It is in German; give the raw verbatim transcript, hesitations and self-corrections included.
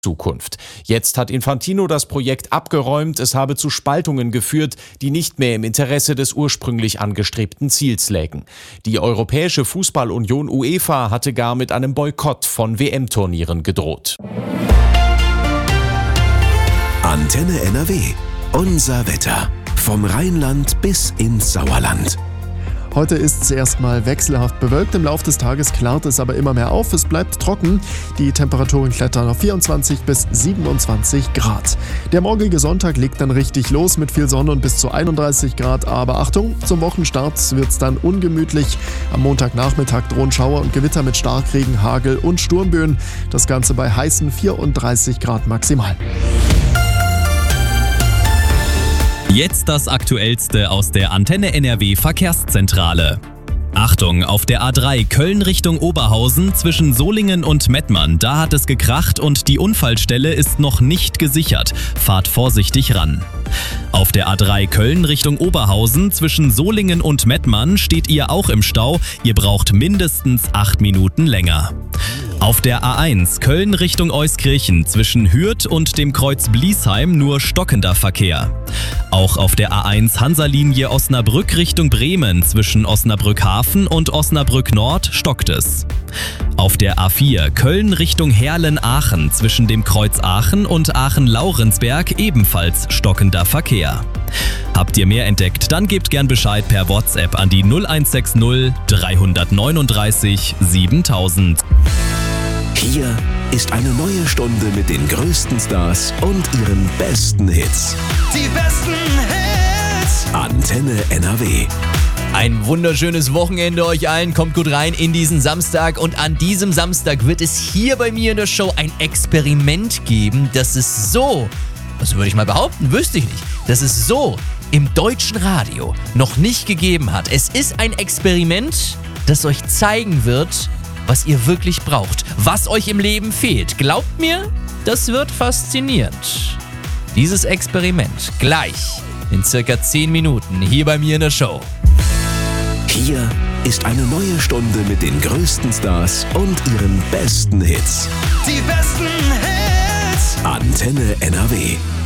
Zukunft. Jetzt hat Infantino das Projekt abgeräumt, es habe zu Spaltungen geführt, die nicht mehr im Interesse des ursprünglich angestrebten Ziels lägen. Die Europäische Fußballunion UEFA hatte gar mit einem Boykott von W M-Turnieren gedroht. Antenne N R W. Unser Wetter. Vom Rheinland bis ins Sauerland. Heute ist es erstmal wechselhaft bewölkt, im Laufe des Tages klart es aber immer mehr auf, es bleibt trocken. Die Temperaturen klettern auf vierundzwanzig bis siebenundzwanzig Grad. Der morgige Sonntag legt dann richtig los mit viel Sonne und bis zu einunddreißig Grad, aber Achtung, zum Wochenstart wird es dann ungemütlich. Am Montagnachmittag drohen Schauer und Gewitter mit Starkregen, Hagel und Sturmböen. Das Ganze bei heißen vierunddreißig Grad maximal. Jetzt das Aktuellste aus der Antenne N R W Verkehrszentrale. Achtung, auf der A drei Köln Richtung Oberhausen zwischen Solingen und Mettmann, da hat es gekracht und die Unfallstelle ist noch nicht gesichert. Fahrt vorsichtig ran. Auf der A drei Köln Richtung Oberhausen zwischen Solingen und Mettmann steht ihr auch im Stau. Ihr braucht mindestens acht Minuten länger. Auf der A eins Köln Richtung Euskirchen zwischen Hürth und dem Kreuz Bliesheim nur stockender Verkehr. Auch auf der A eins Hansa-Linie Osnabrück Richtung Bremen zwischen Osnabrück Hafen und Osnabrück Nord stockt es. Auf der A vier Köln Richtung Herlen-Aachen zwischen dem Kreuz Aachen und Aachen-Laurensberg ebenfalls stockender Verkehr. Habt ihr mehr entdeckt, dann gebt gern Bescheid per WhatsApp an die null eins sechs null drei neun drei siebentausend. Hier ist eine neue Stunde mit den größten Stars und ihren besten Hits. Die besten Hits. Antenne N R W. Ein wunderschönes Wochenende euch allen, kommt gut rein in diesen Samstag und an diesem Samstag wird es hier bei mir in der Show ein Experiment geben, das es so, das würde ich mal behaupten, wüsste ich nicht, dass es so im deutschen Radio noch nicht gegeben hat. Es ist ein Experiment, das euch zeigen wird, was ihr wirklich braucht, was euch im Leben fehlt. Glaubt mir, das wird faszinierend. Dieses Experiment gleich in circa zehn Minuten hier bei mir in der Show. Hier ist eine neue Stunde mit den größten Stars und ihren besten Hits. Die besten Hits. Antenne N R W.